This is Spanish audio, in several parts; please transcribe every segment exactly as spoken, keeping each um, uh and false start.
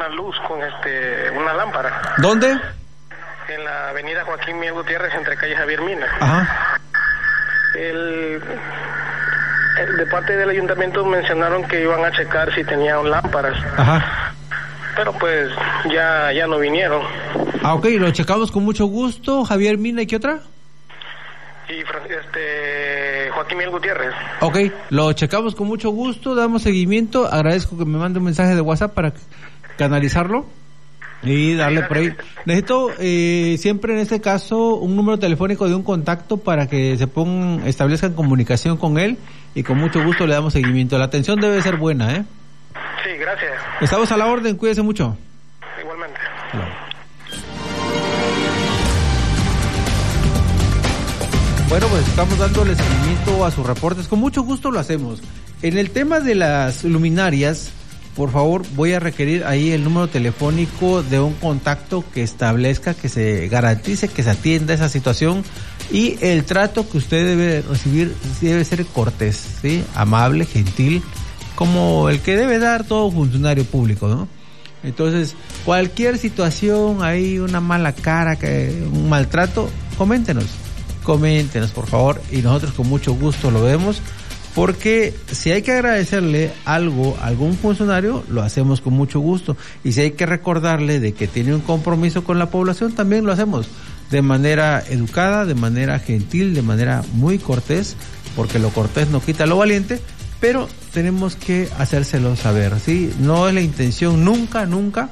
una luz con este una lámpara. ¿Dónde? En la avenida Joaquín Miel Gutiérrez, entre calle Javier Mina. Ajá. El, el de parte del ayuntamiento mencionaron que iban a checar si tenían lámparas. Ajá. Pero pues ya ya no vinieron. Ah, ok, lo checamos con mucho gusto. Javier Mina, ¿y qué otra? Y este Joaquín Miel Gutiérrez. Ok, lo checamos con mucho gusto, damos seguimiento. Agradezco que me mande un mensaje de WhatsApp para canalizarlo y darle por ahí. Necesito eh, siempre en este caso un número telefónico de un contacto para que se pongan, establezcan comunicación con él y con mucho gusto le damos seguimiento. La atención debe ser buena, ¿eh? Sí, gracias. Estamos a la orden, cuídese mucho. Igualmente. Claro. Bueno, pues estamos dándole seguimiento a sus reportes. Con mucho gusto lo hacemos. En el tema de las luminarias, por favor, voy a requerir ahí el número telefónico de un contacto que establezca, que se garantice, que se atienda esa situación y el trato que usted debe recibir debe ser cortés, ¿sí? Amable, gentil, como el que debe dar todo funcionario público, ¿no? Entonces, cualquier situación, hay una mala cara, que un maltrato, coméntenos. Coméntenos, por favor, y nosotros con mucho gusto lo vemos, porque si hay que agradecerle algo a algún funcionario, lo hacemos con mucho gusto, y si hay que recordarle de que tiene un compromiso con la población, también lo hacemos de manera educada, de manera gentil, de manera muy cortés, porque lo cortés no quita lo valiente, pero tenemos que hacérselo saber, ¿sí? No es la intención nunca, nunca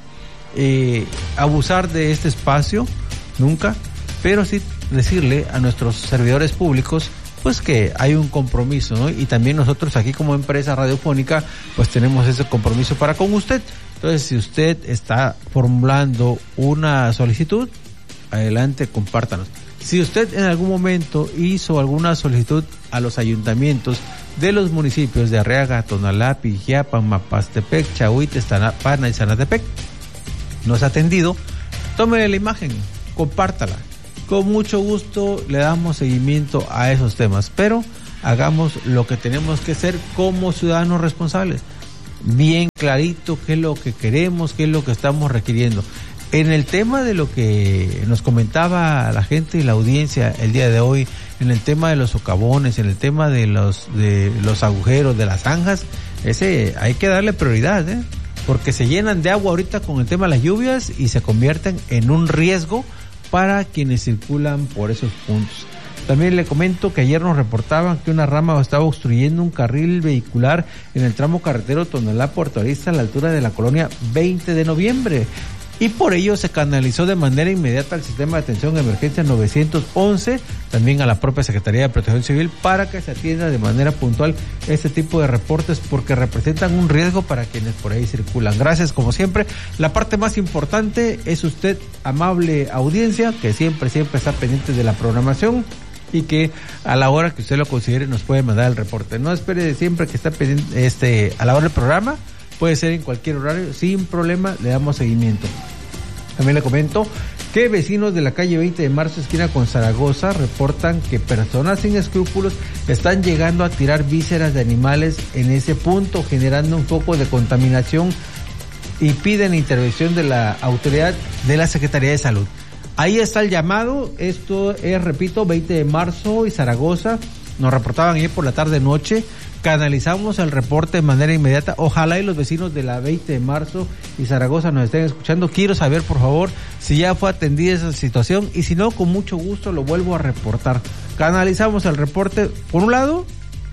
eh, abusar de este espacio, nunca, pero sí decirle a nuestros servidores públicos pues que hay un compromiso, ¿no? Y también nosotros aquí como empresa radiofónica pues tenemos ese compromiso para con usted. Entonces, si usted está formulando una solicitud, adelante, compártanos. Si usted en algún momento hizo alguna solicitud a los ayuntamientos de los municipios de Arriaga, Tonalá, Pijiapan, Mapastepec, Chahuites, Tanapana y Zanatepec, no es atendido, tómele la imagen, compártala. Con mucho gusto le damos seguimiento a esos temas, pero hagamos lo que tenemos que hacer como ciudadanos responsables. Bien clarito qué es lo que queremos, qué es lo que estamos requiriendo. En el tema de lo que nos comentaba la gente y la audiencia el día de hoy, en el tema de los socavones, en el tema de los de los agujeros, de las zanjas, ese hay que darle prioridad, ¿eh? Porque se llenan de agua ahorita con el tema de las lluvias y se convierten en un riesgo para quienes circulan por esos puntos. También le comento que ayer nos reportaban que una rama estaba obstruyendo un carril vehicular en el tramo carretero Tonalá-Puerto Arista a la altura de la colonia veinte de noviembre. Y por ello se canalizó de manera inmediata al sistema de atención de emergencia novecientos once, también a la propia Secretaría de Protección Civil, para que se atienda de manera puntual este tipo de reportes, porque representan un riesgo para quienes por ahí circulan. Gracias, como siempre. La parte más importante es usted, amable audiencia, que siempre, siempre está pendiente de la programación y que a la hora que usted lo considere nos puede mandar el reporte. No espere siempre que está pendiente este, a la hora del programa. Puede ser en cualquier horario, sin problema, le damos seguimiento. También le comento que vecinos de la calle veinte de marzo, esquina con Zaragoza, reportan que personas sin escrúpulos están llegando a tirar vísceras de animales en ese punto, generando un foco de contaminación y piden intervención de la autoridad de la Secretaría de Salud. Ahí está el llamado, esto es, repito, veinte de marzo y Zaragoza, nos reportaban ayer por la tarde-noche. Canalizamos el reporte de manera inmediata. Ojalá y los vecinos de la veinte de marzo y Zaragoza nos estén escuchando. Quiero saber, por favor, si ya fue atendida esa situación y si no, con mucho gusto lo vuelvo a reportar. Canalizamos el reporte, por un lado,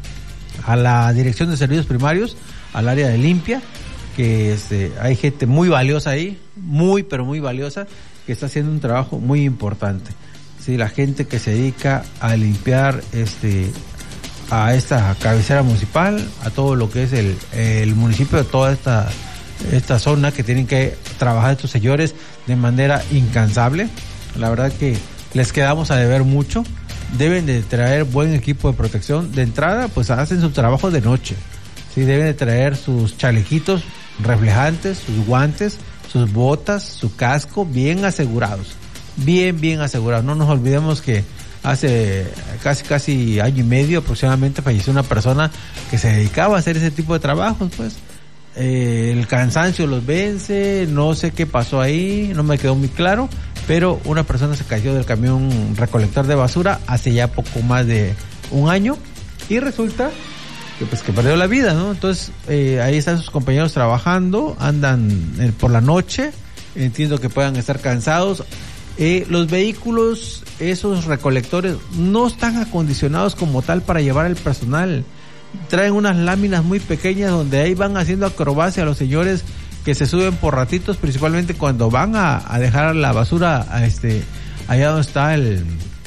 a la Dirección de Servicios Primarios, al área de limpia, que este, hay gente muy valiosa ahí, muy, pero muy valiosa, que está haciendo un trabajo muy importante. Sí, la gente que se dedica a limpiar este a esta cabecera municipal, a todo lo que es el, el municipio, de toda esta esta zona, que tienen que trabajar estos señores de manera incansable. La verdad que les quedamos a deber mucho. Deben de traer buen equipo de protección. De entrada, pues hacen su trabajo de noche. Sí, deben de traer sus chalequitos reflejantes, sus guantes, sus botas, su casco, bien asegurados. Bien, bien asegurados. No nos olvidemos que hace casi casi año y medio aproximadamente falleció una persona que se dedicaba a hacer ese tipo de trabajos, pues. Eh, el el cansancio los vence, no sé qué pasó ahí, no me quedó muy claro, pero una persona se cayó del camión recolector de basura hace ya poco más de un año y resulta que pues que perdió la vida, ¿no? Entonces eh, ahí están sus compañeros trabajando, andan eh, por la noche, entiendo que puedan estar cansados. Eh, los vehículos, esos recolectores, no están acondicionados como tal para llevar el personal. Traen unas láminas muy pequeñas donde ahí van haciendo acrobacia a los señores que se suben por ratitos, principalmente cuando van a, a dejar la basura a este allá donde está el,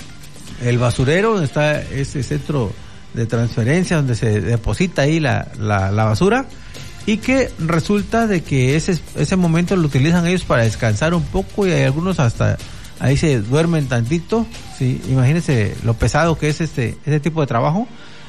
el basurero, donde está ese centro de transferencia donde se deposita ahí la, la, la basura, y que resulta de que ese, ese momento lo utilizan ellos para descansar un poco y hay algunos hasta ahí se duermen tantito, sí, imagínense lo pesado que es este, este tipo de trabajo.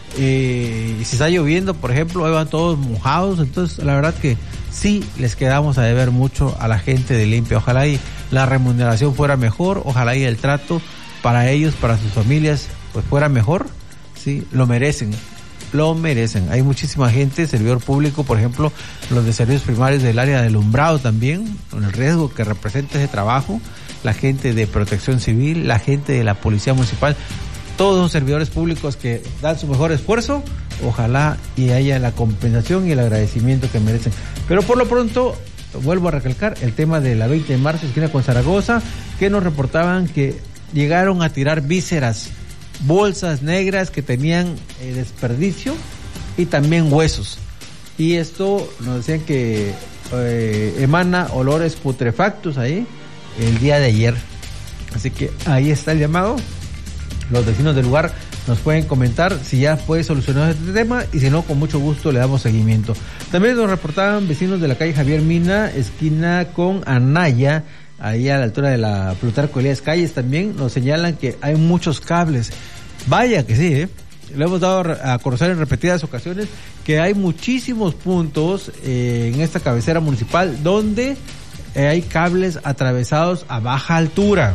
Eh, y si está lloviendo, por ejemplo, ahí van todos mojados, entonces la verdad que sí les quedamos a deber mucho a la gente de Limpia. Ojalá y la remuneración fuera mejor, ojalá y el trato para ellos, para sus familias, pues fuera mejor, sí, lo merecen, lo merecen. Hay muchísima gente, servidor público, por ejemplo, los de servicios primarios del área de alumbrado también, con el riesgo que representa ese trabajo, la gente de protección civil, la gente de la policía municipal, todos los servidores públicos que dan su mejor esfuerzo, ojalá y haya la compensación y el agradecimiento que merecen. Pero por lo pronto, vuelvo a recalcar el tema de la veinte de marzo, esquina con Zaragoza, que nos reportaban que llegaron a tirar vísceras, bolsas negras que tenían eh, desperdicio y también huesos. Y esto nos decían que eh, emana olores putrefactos ahí el día de ayer. Así que ahí está el llamado. Los vecinos del lugar nos pueden comentar si ya fue solucionado este tema y si no, con mucho gusto le damos seguimiento. También nos reportaban vecinos de la calle Javier Mina, esquina con Anaya, ahí a la altura de la Plutarco Elías Calles, también nos señalan que hay muchos cables. Vaya que sí, ¿eh? Lo hemos dado a conocer en repetidas ocasiones que hay muchísimos puntos eh, en esta cabecera municipal donde eh, hay cables atravesados a baja altura.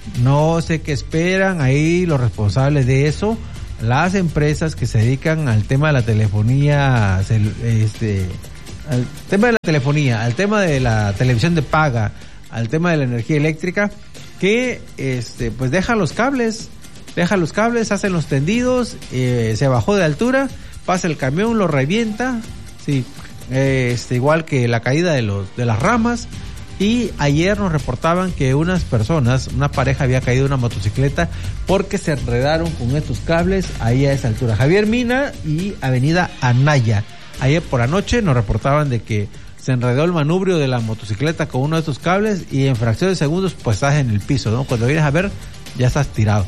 No sé qué esperan ahí los responsables de eso, las empresas que se dedican al tema de la telefonía, este, al tema de la telefonía, al tema de la televisión de paga, al tema de la energía eléctrica, que este, pues deja los cables, deja los cables, hacen los tendidos, eh, se bajó de altura, pasa el camión, lo revienta, sí, eh, este, igual que la caída de los, de las ramas. Y ayer nos reportaban que unas personas, una pareja había caído de una motocicleta porque se enredaron con estos cables ahí a esa altura. Javier Mina y Avenida Anaya. Ayer por la noche nos reportaban de que se enredó el manubrio de la motocicleta con uno de estos cables y en fracción de segundos pues estás en el piso, ¿no? Cuando vienes a ver ya estás tirado.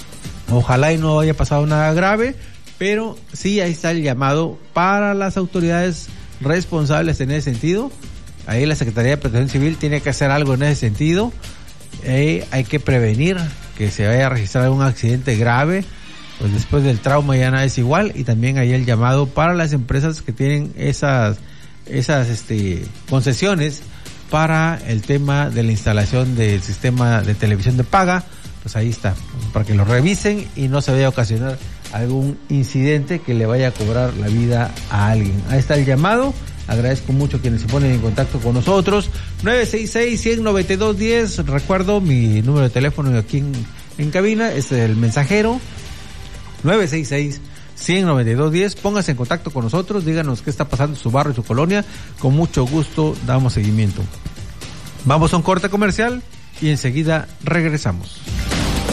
Ojalá y no haya pasado nada grave, pero sí ahí está el llamado para las autoridades responsables en ese sentido. Ahí la Secretaría de Protección Civil tiene que hacer algo en ese sentido. Eh, hay que prevenir que se vaya a registrar algún accidente grave, pues después del trauma ya nada es igual. Y también hay el llamado para las empresas que tienen esas esas este concesiones para el tema de la instalación del sistema de televisión de paga, pues ahí está, para que lo revisen y no se vaya a ocasionar algún incidente que le vaya a cobrar la vida a alguien. Ahí está el llamado. Agradezco mucho quienes se ponen en contacto con nosotros. nueve seis seis, uno cero nueve dos, uno cero. Recuerdo mi número de teléfono aquí en, en cabina. Es el mensajero. nueve seis seis, uno cero nueve dos, uno cero. Póngase en contacto con nosotros. Díganos qué está pasando en su barrio y su colonia. Con mucho gusto damos seguimiento. Vamos a un corte comercial y enseguida regresamos.